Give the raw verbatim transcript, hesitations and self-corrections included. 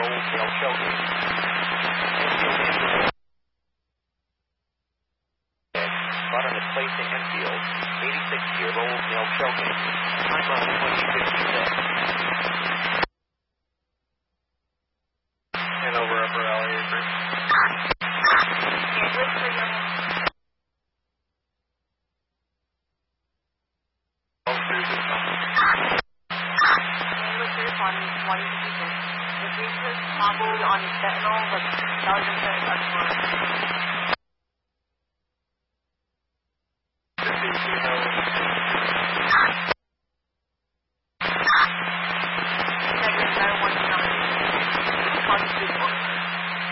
rolls, nail choking. Brought on its place to Enfield, eighty-six gear, rolls, nail choking. Time run twenty fifty-six. And over Upper Alley Acres. twenty fifty-six. The future possibly on fentanyl, but that was just a exploration.